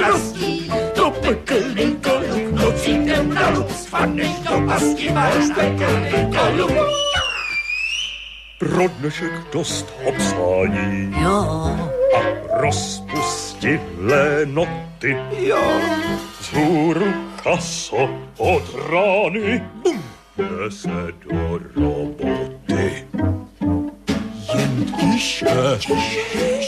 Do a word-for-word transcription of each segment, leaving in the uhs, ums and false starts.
chrastí, to pekelný kalup, nocí jdem na lup, spadneš do pasti, máš pekelný kalup. Pro dnešek dost obsání. Jo. A rozpustilé noty. Jo. Vzhůru chaso od rány. Bum. Nese do roboty. Jen tiše. Tiše.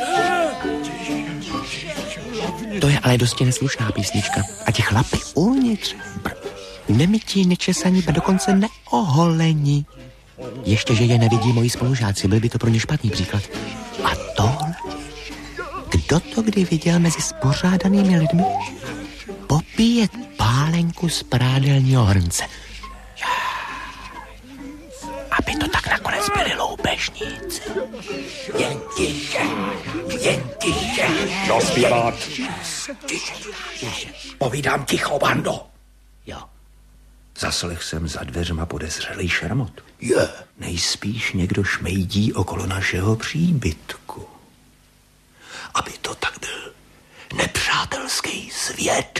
To je ale dosti neslušná písnička. A ti chlapi uvnitř, nemytí, nečesaní, a dokonce neoholení. Ještě, že je nevidí moji spolužáci, byl by to pro ně špatný příklad. A tohle? Kdo to kdy viděl mezi spořádanými lidmi? Popíjet pálenku z prádelního hrnce. Aby to tak nakonec byli loupežníci. Jen tiše, jen tiše. Naspívat. Tiše. Povídám ticho, bando. Jo. Zaslech jsem za dveřma podezřelý šermot. Je. Nejspíš někdo šmejdí okolo našeho příbytku. Aby to tak byl nepřátelský svět.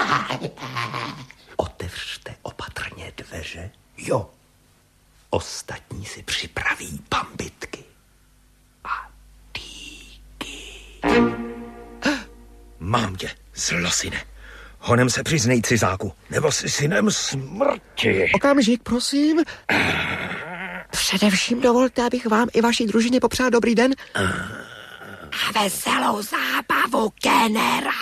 Otevřte opatrně dveře. Jo. Ostatní si připraví bambitky a dýky. Mám tě, zlosine. Honem se přiznej, cizáku, nebo jsi synem smrti. Okamžik, prosím. Především dovolte, abych vám i vaší družině popřál dobrý den. A veselou zábavu, generále.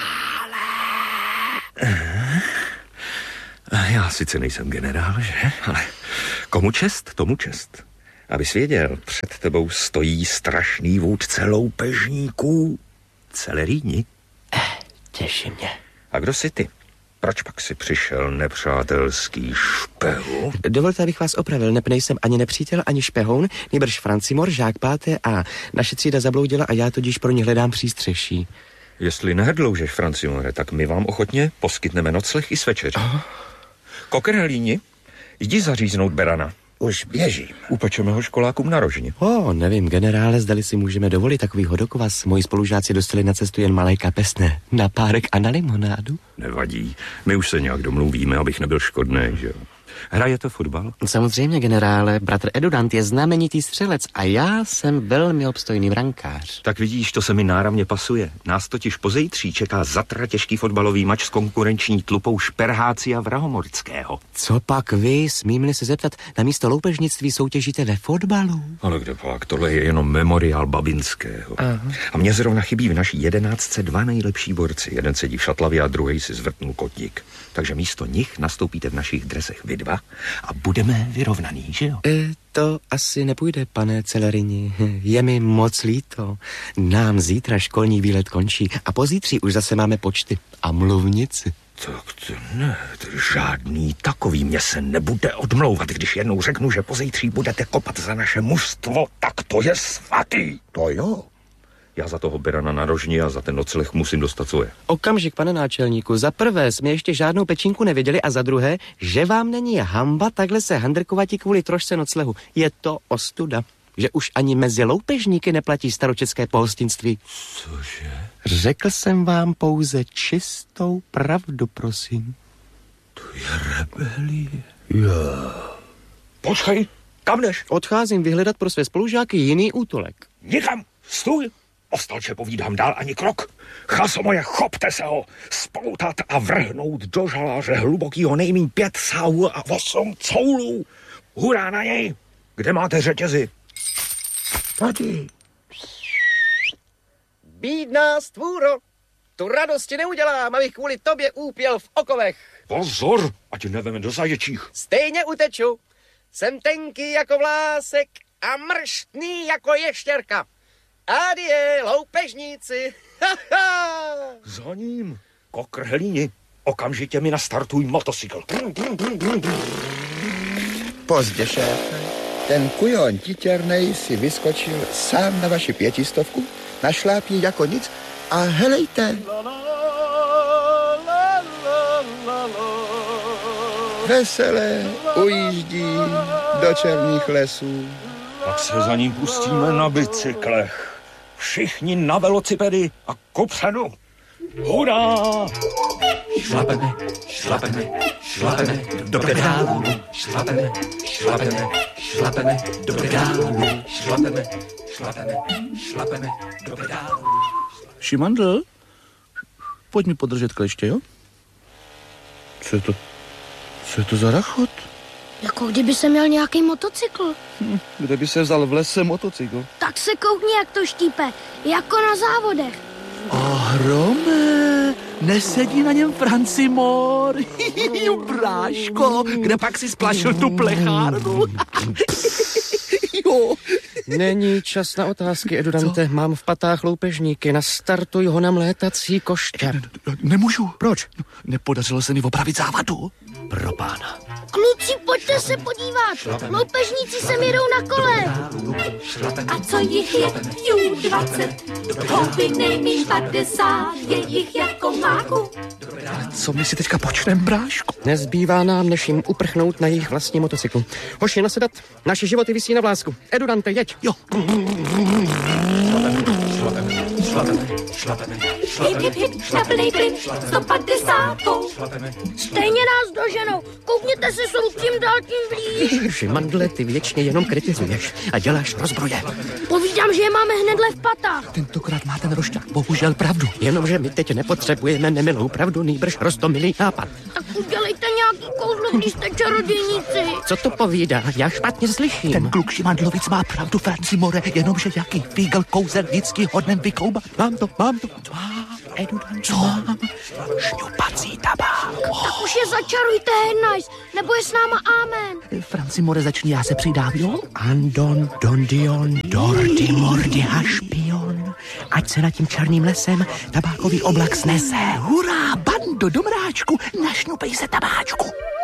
Já sice nejsem generál, že? Ale komu čest, tomu čest. Abys věděl, před tebou stojí strašný vůdce loupežníků Celeríni. Eh, těší mě. A kdo jsi ty? Proč pak si přišel, nepřátelský špehu? Dovolte, abych vás opravil, nep nejsem ani nepřítel, ani špehoun, nýbrž Francimor, žák páté a naše třída zabloudila a já tudíž pro ně hledám přístřeší. Jestli nehrdloužeš, Francimore, tak my vám ochotně poskytneme nocleh i s večeří. Oh. Kokerelíni, jdi zaříznout berana. Už běžím. Upečeme ho školákům na rožně. O, oh, nevím, generále, zdali si můžeme dovolit takový hodokvas. Moji spolužáci dostali na cestu jen malé kapesné. Na párek a na limonádu. Nevadí, my už se nějak domluvíme, abych nebyl škodný, že jo. Hrajete fotbal? Samozřejmě, generále. Bratr Edudant je znamenitý střelec a já jsem velmi obstojný brankář. Tak vidíš, to se mi náramně pasuje. Nás totiž pozejtří čeká zatra těžký fotbalový mač s konkurenční tlupou Šperhácia Vrahomorského. Co pak vy, smím-li se zeptat, na místo loupežnictví soutěžíte ve fotbalu? Ale kde pak, tohle je jenom memoriál Babinského. Aha. A mně zrovna chybí v naší jedenáctce dva nejlepší borci. Jeden sedí v šatlavě a druhý si zvrtnul kotník. Takže místo nich nastoupíte v našich dresech vy dva a budeme vyrovnaný, že jo? E, to asi nepůjde, pane Celerini. Je mi moc líto. Nám zítra školní výlet končí a pozítří už zase máme počty a mluvnici. Tak to ne, to žádný takový mě se nebude odmlouvat, když jednou řeknu, že pozítří budete kopat za naše mužstvo, tak to je svatý. To jo. Já za toho berana na rožni a za ten nocleh musím dostat svoje. Okamžik, pane náčelníku. Za prvé jsme ještě žádnou pečinku nevěděli a za druhé, že vám není hamba takhle se handrkovati kvůli trošce noclehu. Je to ostuda, že už ani mezi loupežníky neplatí staročeské pohostinství. Cože? Řekl jsem vám pouze čistou pravdu, prosím. To je rebelie. Jo. Počkej, kam jdeš? Odcházím vyhledat pro své spolužáky jiný útulek. Nikam, stůj. Ostalče povídám dál ani krok. Chaso moje, chopte se ho, spoutat a vrhnout do žaláře hlubokýho nejmíň pět sáhů a osm coulů. Hurá na něj, kde máte řetězy? Tady. Bídná stvůro, tu radosti neudělám, abych kvůli tobě úpěl v okovech. Pozor, ať neveme do zaječích. Stejně uteču, jsem tenký jako vlásek a mrštný jako ještěrka. Adie, loupežníci. Za ním. Kokrhelíni, okamžitě mi nastartuj motocykl. Pozdě, šéfe. Ten kujon titěrnej si vyskočil sám na vaši pětistovku, našlápí jako nic a helejte. Veselé ujíždí do černých lesů. Tak se za ním pustíme na bicyklech. Všichni na velocipedy a kupředu. Hurá! Šlapeme, šlapeme, šlapeme do pedálu, šlapeme, šlapeme, šlapeme do pedálu, šlapeme, šlapeme, šlapeme do pedálu. Šimandl, pojď mi podržet kleště, jo? Co je to? Co je to za rachot? Jako kdyby se měl nějaký motocykl. Hm, kde by se vzal v lese motocykl? Tak se koukni, jak to štípe. Jako na závodech. Ohromé, nesedí na něm Francimor. Bráško, kde pak si splašil tu plechárnu? Jo. Není čas na otázky, Edudante. Co? Mám v patách loupežníky. Nastartuj ho na mlétací koště. Ne, ne, nemůžu. Proč? Nepodařilo se mi opravit závadu. Pro pána. Kluci, pojďte se podívat. Loupežníci sem jedou na kole. A co jich je? Jú, dvacet. Houby nejmíň padesát. Je jich jako máku. Co my si teďka počneme, bráško? Nezbývá nám, než jim uprchnout na jejich vlastní motocyklu. Hoši, nasedat. Naše životy visí na vlásku. Edudante, jeď. Jo. Hip, hip, hip, šlaplej plyn, sto padesátkou. Stejně nás doženou. Koukněte se, jsou tím dál tím blíž. Šimandle, ty věčně jenom kritizuješ a děláš rozbroje. Povídám, že je máme hnedle v patách. Tentokrát má ten rošťák bohužel pravdu. Jenomže my teď nepotřebujeme nemilou pravdu, nýbrž roztomilý nápad. Tak udělejte nějaký kouzlo, když jste čarodějníci. Co to povídá? Já špatně slyším. Ten kluk Šimandlovic má pravdu, Francimore, jenomže jaký fígl kouzelnický hodnem vykoubat. Mám to, mám to. Mám, Edudant, co? Mám šňupací tabák. Tak už je začarujte, Hennajs, nebo je s náma amen. Francimore, začni, já se přidám, jo? Andon, dondion, dordy, mordy a špion. Ať se nad tím černým lesem tabákový oblak snese. Hurá, bando, domráčku, našňupej se tabáčku.